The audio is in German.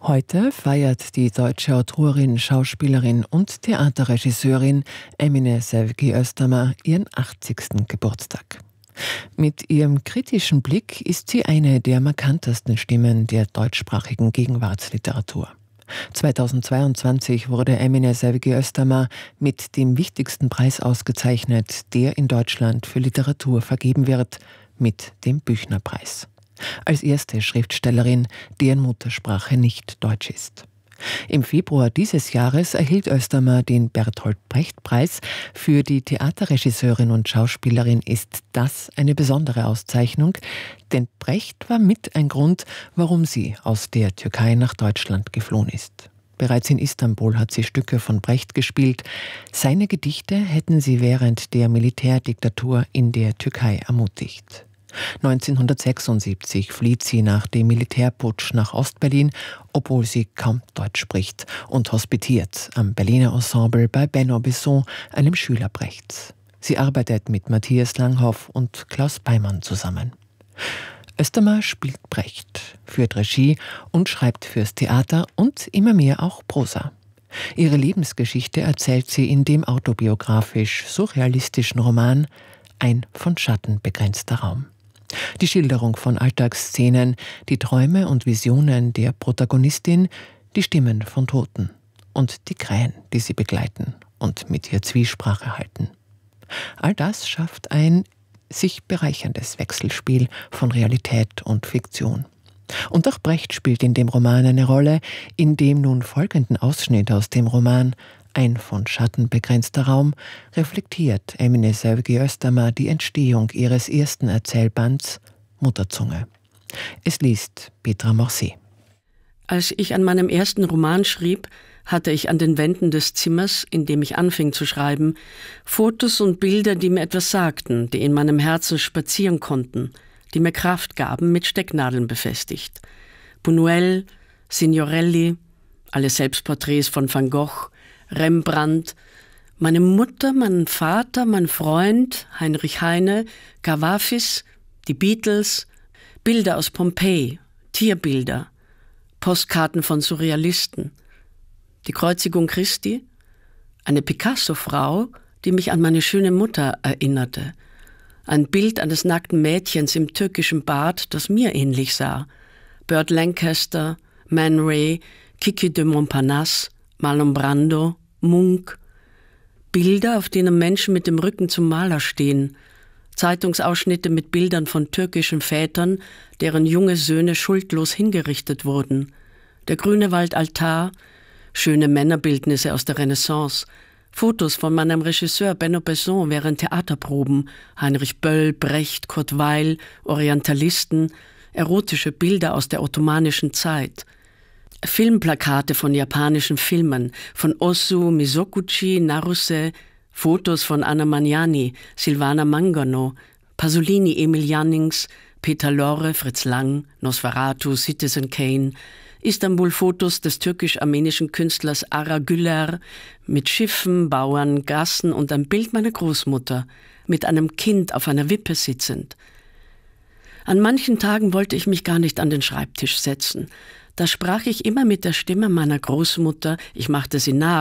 Heute feiert die deutsche Autorin, Schauspielerin und Theaterregisseurin Emine Sevgi Özdemir ihren 80. Geburtstag. Mit ihrem kritischen Blick ist sie eine der markantesten Stimmen der deutschsprachigen Gegenwartsliteratur. 2022 wurde Emine Sevgi Özdemir mit dem wichtigsten Preis ausgezeichnet, der in Deutschland für Literatur vergeben wird, mit dem Büchnerpreis. Als erste Schriftstellerin, deren Muttersprache nicht Deutsch ist. Im Februar dieses Jahres erhielt Özdemir den Bertolt-Brecht-Preis. Für die Theaterregisseurin und Schauspielerin ist das eine besondere Auszeichnung, denn Brecht war mit ein Grund, warum sie aus der Türkei nach Deutschland geflohen ist. Bereits in Istanbul hat sie Stücke von Brecht gespielt. Seine Gedichte hätten sie während der Militärdiktatur in der Türkei ermutigt. 1976 flieht sie nach dem Militärputsch nach Ostberlin, obwohl sie kaum Deutsch spricht, und hospitiert am Berliner Ensemble bei Benno Besson, einem Schüler Brechts. Sie arbeitet mit Matthias Langhoff und Klaus Beimann zusammen. Özdemir spielt Brecht, führt Regie und schreibt fürs Theater und immer mehr auch Prosa. Ihre Lebensgeschichte erzählt sie in dem autobiografisch-surrealistischen Roman Ein von Schatten begrenzter Raum. Die Schilderung von Alltagsszenen, die Träume und Visionen der Protagonistin, die Stimmen von Toten und die Krähen, die sie begleiten und mit ihr Zwiesprache halten. All das schafft ein sich bereicherndes Wechselspiel von Realität und Fiktion. Und auch Brecht spielt in dem Roman eine Rolle, in dem nun folgenden Ausschnitt aus dem Roman Ein von Schatten begrenzter Raum reflektiert Emine Sevgi Özdemir die Entstehung ihres ersten Erzählbands Mutterzunge. Es liest Petra Morset. Als ich an meinem ersten Roman schrieb, hatte ich an den Wänden des Zimmers, in dem ich anfing zu schreiben, Fotos und Bilder, die mir etwas sagten, die in meinem Herzen spazieren konnten, die mir Kraft gaben, mit Stecknadeln befestigt. Buñuel, Signorelli, alle Selbstporträts von Van Gogh, Rembrandt, meine Mutter, mein Vater, mein Freund, Heinrich Heine, Kavafis, die Beatles, Bilder aus Pompeji, Tierbilder, Postkarten von Surrealisten, die Kreuzigung Christi, eine Picasso-Frau, die mich an meine schöne Mutter erinnerte, ein Bild eines nackten Mädchens im türkischen Bad, das mir ähnlich sah, Burt Lancaster, Man Ray, Kiki de Montparnasse, Marlon Brando, Munch, Bilder, auf denen Menschen mit dem Rücken zum Maler stehen, Zeitungsausschnitte mit Bildern von türkischen Vätern, deren junge Söhne schuldlos hingerichtet wurden, der grüne Waldaltar, schöne Männerbildnisse aus der Renaissance, Fotos von meinem Regisseur Benno Besson während Theaterproben, Heinrich Böll, Brecht, Kurt Weill, Orientalisten, erotische Bilder aus der ottomanischen Zeit, Filmplakate von japanischen Filmen, von Ozu, Mizoguchi, Naruse, Fotos von Anna Magnani, Silvana Mangano, Pasolini, Emil Jannings, Peter Lorre, Fritz Lang, Nosferatu, Citizen Kane, Istanbul-Fotos des türkisch-armenischen Künstlers Ara Güler mit Schiffen, Bauern, Gassen und ein Bild meiner Großmutter mit einem Kind auf einer Wippe sitzend. An manchen Tagen wollte ich mich gar nicht an den Schreibtisch setzen. Da sprach ich immer mit der Stimme meiner Großmutter, ich machte sie nach,